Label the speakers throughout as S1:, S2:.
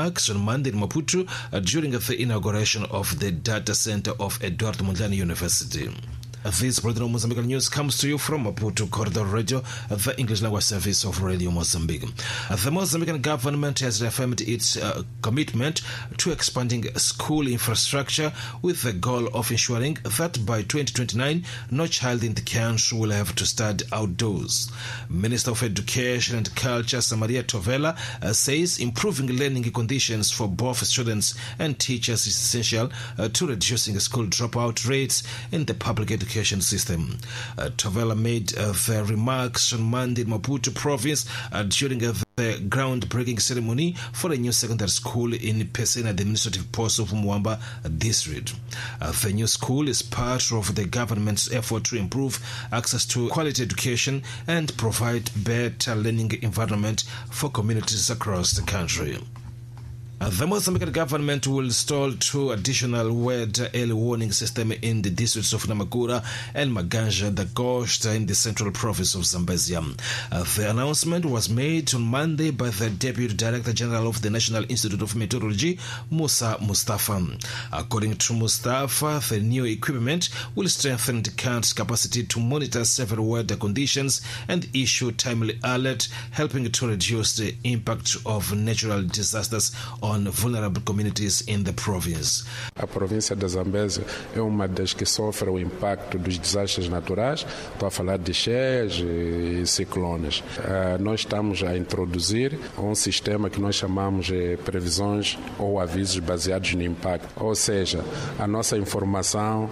S1: remarks on Monday in Maputo during the inauguration of the data center of Eduardo Mondlane University. This Brother Mozambique news comes to you from Maputo Corridor Radio, the English language service of Radio Mozambique. The Mozambican government has reaffirmed its commitment to expanding school infrastructure with the goal of ensuring that by 2029, no child in the country will have to study outdoors. Minister of Education and Culture, Samaria Tovela, says improving learning conditions for both students and teachers is essential to reducing school dropout rates in the public education system. Tovela made the remarks on Monday in Maputo province during the groundbreaking ceremony for a new secondary school in Pesena, the administrative post of Mwamba district. The new school is part of the government's effort to improve access to quality education and provide better learning environment for communities across the country. The Mozambican government will install 2 additional weather early warning systems in the districts of Namakura and Maganja, the Coast in the central province of Zambezia. The announcement was made on Monday by the Deputy Director General of the National Institute of Meteorology, Musa Mustafa. According to Mustafa, the new equipment will strengthen the country's capacity to monitor several weather conditions and issue timely alert, helping to reduce the impact of natural disasters on vulnerable communities in the province.
S2: A província da Zambésia é uma das que sofre o impacto dos desastres naturais. Estou a falar de cheias e ciclones. Nós estamos a introduzir um sistema que nós chamamos de previsões ou avisos baseados no impacto. Ou seja, a nossa informação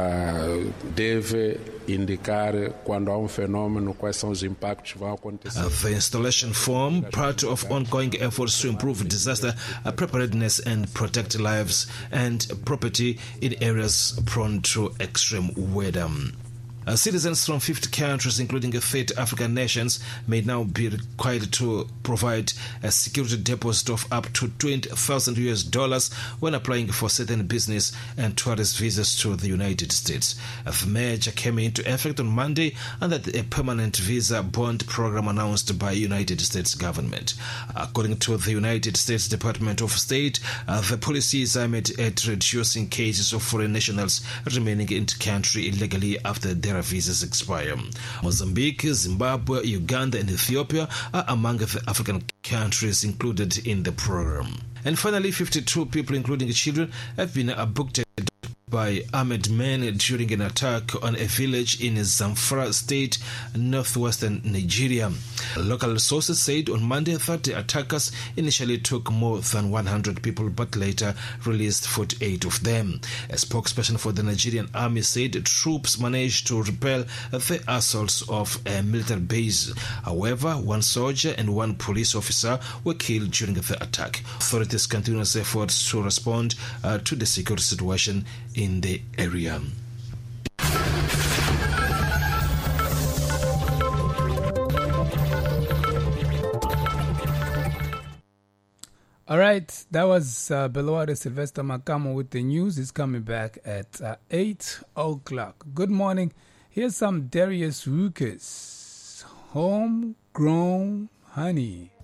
S2: deve indicar quando há fenômeno quais são os impactos que vão acontecer.
S1: The installation form part of ongoing efforts to improve disaster preparedness and protect lives and property in areas prone to extreme weather. Citizens from 50 countries, including 30 African nations, may now be required to provide a security deposit of up to $20,000 when applying for certain business and tourist visas to the United States. The measure came into effect on Monday under a permanent visa bond program announced by United States government. According to the United States Department of State, the policy is aimed at reducing cases of foreign nationals remaining in the country illegally after their visas expire. Mozambique, Zimbabwe, Uganda and Ethiopia are among the African countries included in the program. And finally, 52 people, including children, have been abducted by armed men during an attack on a village in Zamfara state, northwestern Nigeria. Local sources said on Monday that the attackers initially took more than 100 people but later released 48 of them. A spokesperson for the Nigerian army said troops managed to repel the assaults of a military base. However, 1 soldier and 1 police officer were killed during the attack. Authorities continue efforts to respond to the security situation in the area.
S3: All right, that was Beloade Sylvester Makamo with the news. He's coming back at 8 o'clock. Good morning. Here's some Darius Ruckus, Homegrown Honey.